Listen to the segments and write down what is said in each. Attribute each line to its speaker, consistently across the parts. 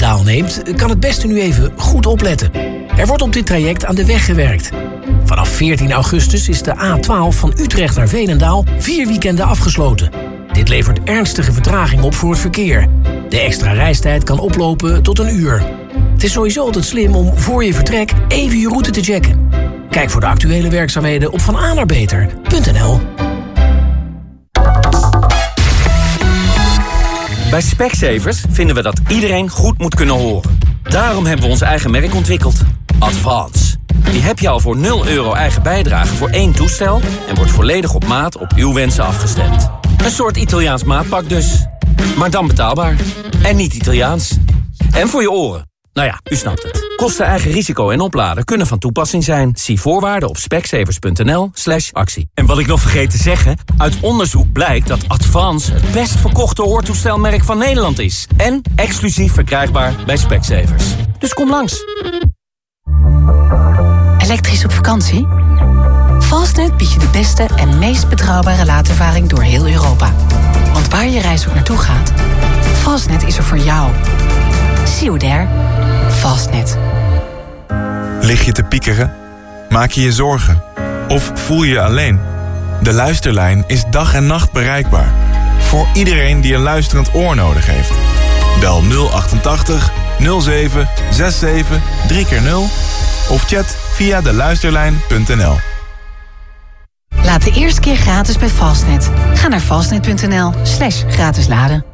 Speaker 1: Veenendaal neemt, kan het beste nu even goed opletten. Er wordt op dit traject aan de weg gewerkt. Vanaf 14 augustus is de A12 van Utrecht naar Veenendaal 4 weekenden afgesloten. Dit levert ernstige vertraging op voor het verkeer. De extra reistijd kan oplopen tot 1 uur. Het is sowieso altijd slim om voor je vertrek even je route te checken. Kijk voor de actuele werkzaamheden op vananaarbeter.nl.
Speaker 2: Bij Specsavers vinden we dat iedereen goed moet kunnen horen. Daarom hebben we ons eigen merk ontwikkeld. Advance. Die heb je al voor €0 eigen bijdrage voor 1 toestel... en wordt volledig op maat op uw wensen afgestemd. Een soort Italiaans maatpak dus. Maar dan betaalbaar. En niet Italiaans. En voor je oren. Nou ja, u snapt het. Kosten, eigen risico en opladen kunnen van toepassing zijn. Zie voorwaarden op specsavers.nl/actie. En wat ik nog vergeet te zeggen... uit onderzoek blijkt dat Advance het best verkochte hoortoestelmerk van Nederland is. En exclusief verkrijgbaar bij Specsavers. Dus kom langs.
Speaker 3: Elektrisch op vakantie? Fastnet biedt je de beste en meest betrouwbare laadervaring door heel Europa. Want waar je reis ook naartoe gaat, Fastnet is er voor jou. See you there. Fastnet.
Speaker 4: Lig je te piekeren? Maak je je zorgen? Of voel je je alleen? De Luisterlijn is dag en nacht bereikbaar. Voor iedereen die een luisterend oor nodig heeft. Bel 088 07 67 3x0 of chat via deluisterlijn.nl.
Speaker 3: Laat de eerste keer gratis bij Fastnet. Ga naar fastnet.nl/gratis laden.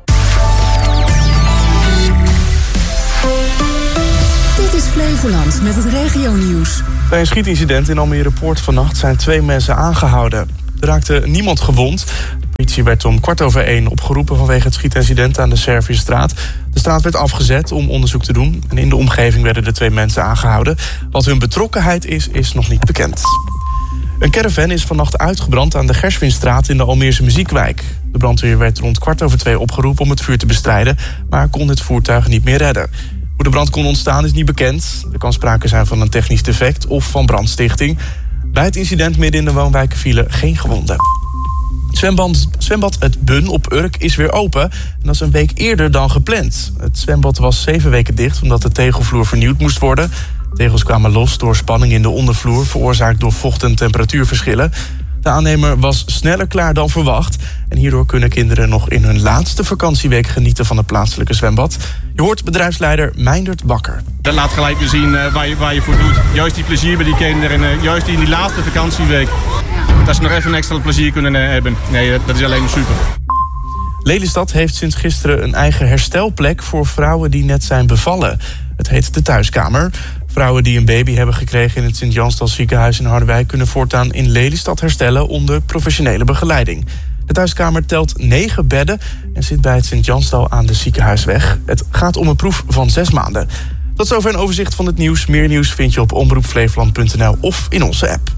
Speaker 5: Dit is Flevoland met het regionieuws.
Speaker 6: Bij een schietincident in Almere Poort vannacht zijn 2 mensen aangehouden. Er raakte niemand gewond. De politie werd om 1:15 opgeroepen vanwege het schietincident aan de Serviusstraat. De straat werd afgezet om onderzoek te doen. En in de omgeving werden de 2 mensen aangehouden. Wat hun betrokkenheid is nog niet bekend. Een caravan is vannacht uitgebrand aan de Gershwinstraat in de Almeerse Muziekwijk. De brandweer werd rond 1:15 opgeroepen om het vuur te bestrijden, maar kon het voertuig niet meer redden. Hoe de brand kon ontstaan is niet bekend. Er kan sprake zijn van een technisch defect of van brandstichting. Bij het incident midden in de woonwijken vielen geen gewonden. Zwembad Het Bun op Urk is weer open. En dat is een week eerder dan gepland. Het zwembad was 7 weken dicht omdat de tegelvloer vernieuwd moest worden. Tegels kwamen los door spanning in de ondervloer, veroorzaakt door vocht- en temperatuurverschillen. De aannemer was sneller klaar dan verwacht. En hierdoor kunnen kinderen nog in hun laatste vakantieweek genieten van het plaatselijke zwembad. Je hoort bedrijfsleider Meindert Bakker.
Speaker 7: Dat laat gelijk weer zien waar je voor doet. Juist die plezier bij die kinderen en juist in die laatste vakantieweek. Dat ze nog even een extra plezier kunnen hebben. Nee, dat is alleen maar super.
Speaker 6: Lelystad heeft sinds gisteren een eigen herstelplek voor vrouwen die net zijn bevallen. Het heet de Thuiskamer. Vrouwen die een baby hebben gekregen in het Sint-Jansdal ziekenhuis in Harderwijk kunnen voortaan in Lelystad herstellen onder professionele begeleiding. De Thuiskamer telt 9 bedden en zit bij het Sint-Jansdal aan de Ziekenhuisweg. Het gaat om een proef van 6 maanden. Tot zover een overzicht van het nieuws. Meer nieuws vind je op omroepflevoland.nl of in onze app.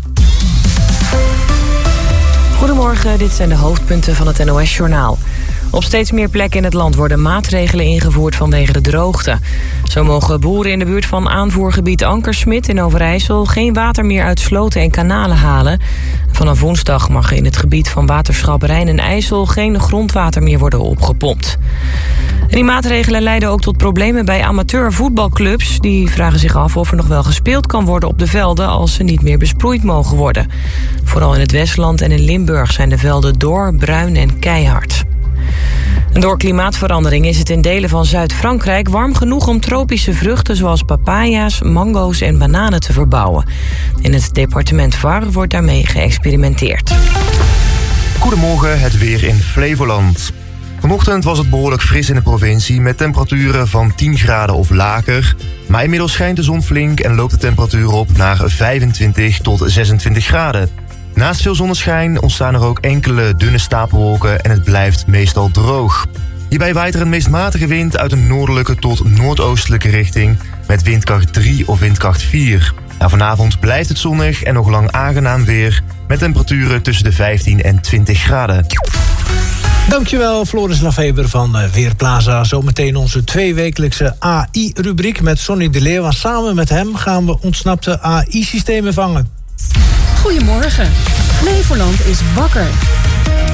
Speaker 8: Goedemorgen, dit zijn de hoofdpunten van het NOS-journaal. Op steeds meer plekken in het land worden maatregelen ingevoerd vanwege de droogte. Zo mogen boeren in de buurt van aanvoergebied Ankersmit in Overijssel geen water meer uit sloten en kanalen halen. Vanaf woensdag mag in het gebied van waterschap Rijn en IJssel geen grondwater meer worden opgepompt. En die maatregelen leiden ook tot problemen bij amateurvoetbalclubs. Die vragen zich af of er nog wel gespeeld kan worden op de velden als ze niet meer besproeid mogen worden. Vooral in het Westland en in Limburg zijn de velden dor, bruin en keihard. En door klimaatverandering is het in delen van Zuid-Frankrijk warm genoeg om tropische vruchten zoals papaya's, mango's en bananen te verbouwen. In het departement Var wordt daarmee geëxperimenteerd.
Speaker 9: Goedemorgen, het weer in Flevoland. Vanochtend was het behoorlijk fris in de provincie met temperaturen van 10 graden of lager. Maar inmiddels schijnt de zon flink en loopt de temperatuur op naar 25 tot 26 graden. Naast veel zonneschijn ontstaan er ook enkele dunne stapelwolken en het blijft meestal droog. Hierbij waait er een meest matige wind uit een noordelijke tot noordoostelijke richting met windkracht 3 of windkracht 4. Vanavond blijft het zonnig en nog lang aangenaam weer met temperaturen tussen de 15 en 20 graden.
Speaker 10: Dankjewel, Floris Lafeber van Weerplaza. Zometeen onze 2-wekelijkse AI-rubriek met Sonny de Leeuw. Samen met hem gaan we ontsnapte AI-systemen vangen.
Speaker 5: Goedemorgen. Flevoland is wakker.